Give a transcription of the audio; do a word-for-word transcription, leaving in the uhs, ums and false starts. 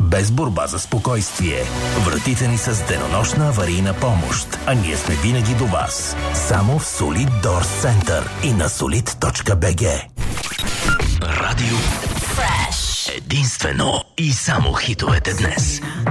без борба за спокойствие. Вратите ни са с денонощна аварийна помощ, а ние сме винаги до вас. Само в Solid Doors Center и на solid точка би джи. Радио Фреш. Единствено и само хитовете днес.